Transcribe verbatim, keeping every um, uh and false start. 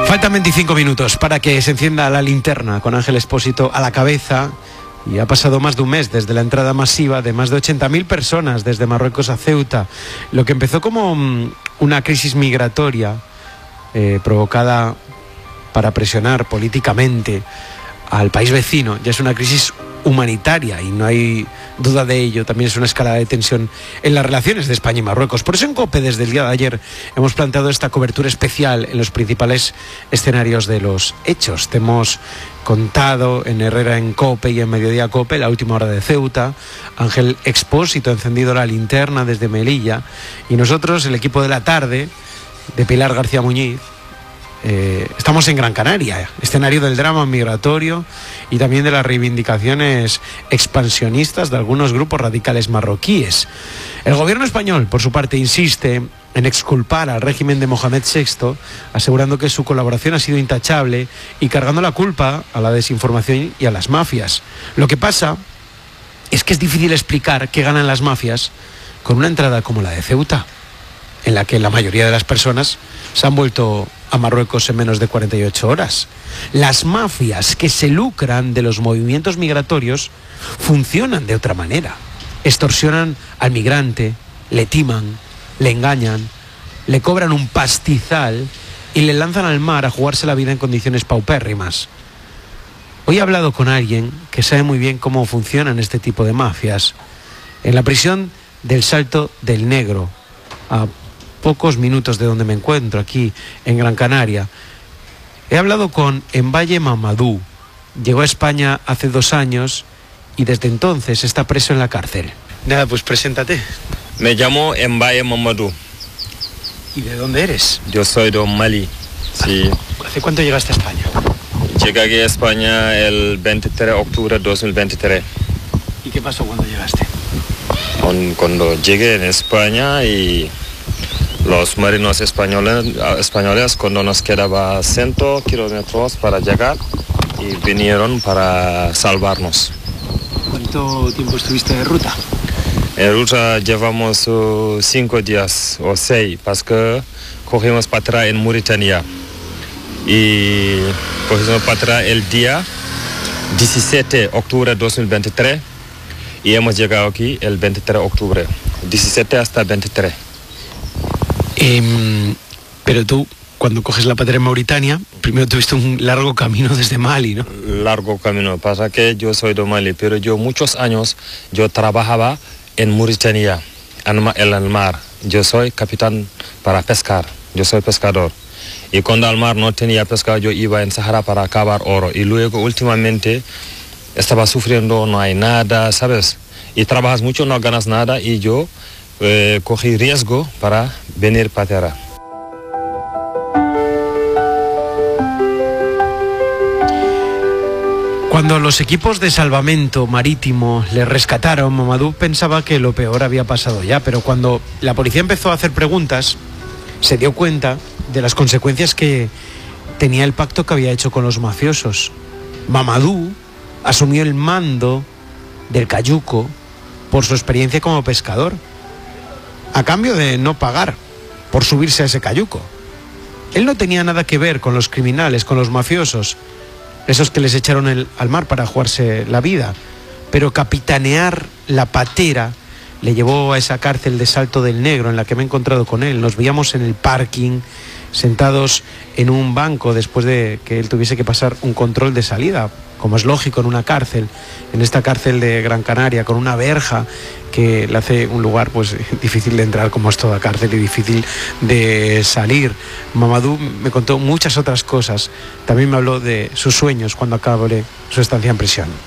Faltan veinticinco minutos para que se encienda la linterna con Ángel Expósito a la cabeza. Y ha pasado más de un mes desde la entrada masiva de más de ochenta mil personas desde Marruecos a Ceuta. Lo que empezó como una crisis migratoria eh, provocada para presionar políticamente al país vecino, ya es una crisis humanitaria y no hay duda de ello. También es una escalada de tensión en las relaciones de España y Marruecos. Por eso en COPE desde el día de ayer hemos planteado esta cobertura especial en los principales escenarios de los hechos. Te hemos contado en Herrera en COPE y en Mediodía COPE la última hora de Ceuta. Ángel Expósito ha encendido la linterna desde Melilla y nosotros, el equipo de la tarde de Pilar García Muñiz, Eh, estamos en Gran Canaria, escenario del drama migratorio y también de las reivindicaciones expansionistas de algunos grupos radicales marroquíes. El gobierno español, por su parte, insiste en exculpar al régimen de Mohamed sexto, asegurando que su colaboración ha sido intachable y cargando la culpa a la desinformación y a las mafias. Lo que pasa es que es difícil explicar qué ganan las mafias con una entrada como la de Ceuta, en la que la mayoría de las personas se han vuelto a Marruecos en menos de cuarenta y ocho horas. Las mafias que se lucran de los movimientos migratorios funcionan de otra manera. Extorsionan al migrante, le timan, le engañan, le cobran un pastizal y le lanzan al mar a jugarse la vida en condiciones paupérrimas. Hoy he hablado con alguien que sabe muy bien cómo funcionan este tipo de mafias. En la prisión del Salto del Negro, a pocos minutos de donde me encuentro, aquí en Gran Canaria. He hablado con Mbaye Mamadou. Llegó a España hace dos años y desde entonces está preso en la cárcel. Nada, pues preséntate. Me llamo Mbaye Mamadou. ¿Y de dónde eres? Yo soy de Mali. Sí. ¿Hace cuánto llegaste a España? Llegué aquí a España el veintitrés de octubre de dos mil veintitrés. ¿Y qué pasó cuando llegaste? Cuando llegué en España y los marinos españoles, españoles cuando nos quedaba cien kilómetros para llegar y vinieron para salvarnos. ¿Cuánto tiempo estuviste de ruta? En ruta llevamos uh, cinco días o seis, porque cogimos para atrás en Mauritania. Y cogimos para atrás el día diecisiete de octubre de dos mil veintitrés y hemos llegado aquí el veintitrés de octubre, diecisiete hasta veintitrés. Eh, pero tú, cuando coges la patera en Mauritania, primero tuviste un largo camino desde Mali, ¿no? Largo camino, pasa que yo soy de Mali, pero yo muchos años yo trabajaba en Mauritania, en el mar. Yo soy capitán para pescar, yo soy pescador. Y cuando al mar no tenía pescado, yo iba en Sahara para cavar oro. Y luego, últimamente, estaba sufriendo, no hay nada, ¿sabes? Y trabajas mucho, no ganas nada, y yo Eh, cogí riesgo para venir para tierra. Cuando los equipos de salvamento marítimo le rescataron, Mamadou pensaba que lo peor había pasado ya, pero cuando la policía empezó a hacer preguntas, se dio cuenta de las consecuencias que tenía el pacto que había hecho con los mafiosos. Mamadou asumió el mando del cayuco por su experiencia como pescador, a cambio de no pagar por subirse a ese cayuco. Él no tenía nada que ver con los criminales, con los mafiosos, esos que les echaron el, al mar para jugarse la vida, pero capitanear la patera le llevó a esa cárcel de Salto del Negro en la que me he encontrado con él. Nos veíamos en el parking, sentados en un banco después de que él tuviese que pasar un control de salida, como es lógico en una cárcel, en esta cárcel de Gran Canaria, con una verja que le hace un lugar pues difícil de entrar, como es toda cárcel, y difícil de salir. Mamadou me contó muchas otras cosas. También me habló de sus sueños cuando acabe su estancia en prisión.